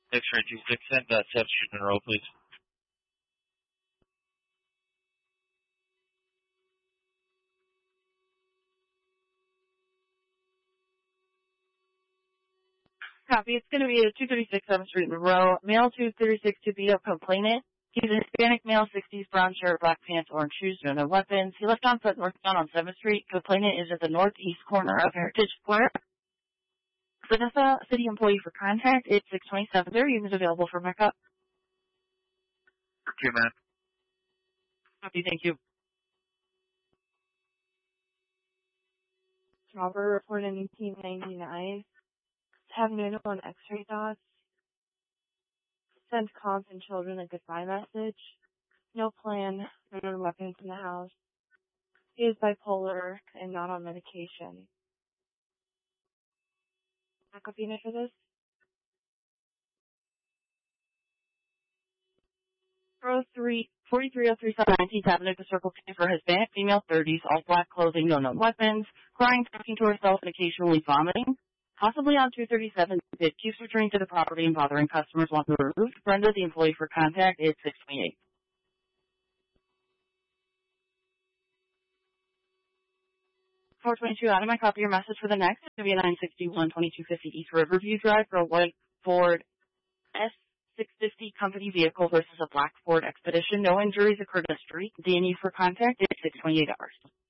X-ray 26, send that 7th Street Monroe, please. Copy. It's going to be a 236 7th Street Monroe. Male 236 to beat up complainant. He's a Hispanic male, 60s, brown shirt, black pants, orange shoes, no weapons. He left on foot northbound on 7th Street. Complainant is at the northeast corner of Heritage Square. Vanessa, city employee for contact. It's 627. Their unit available for pickup. Okay, man. Copy. Thank you. Robert report in 1899. Have no on X-ray dots. Send comp and children a goodbye message. No plan, no weapons in the house. He is bipolar and not on medication. Backup unit for this? 43037 19th Avenue, the Circle K for Hispanic, female 30s, all black clothing, no weapons, crying, talking to herself, and occasionally vomiting. Possibly on 237, it keeps returning to the property and bothering customers while they're removed. Brenda, the employee for contact, is 628. 422, out of my copy your message for the next. It's going to be a 961 2250 East Riverview Drive for a white Ford S650 company vehicle versus a black Ford Expedition. No injuries occurred on the street. D&E for contact is 628 hours.